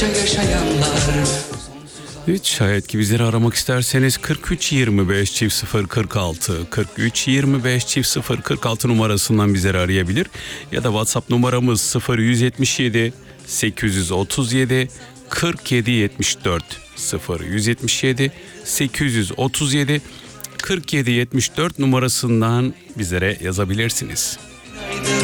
yaşayanlar. Evet, şayet ki bizleri aramak isterseniz 43 25 çift 0 46 43 25 çift 0 46 numarasından bizleri arayabilir ya da WhatsApp numaramız 0177 837 47 74 0177 837 47 74 numarasından bizlere yazabilirsiniz.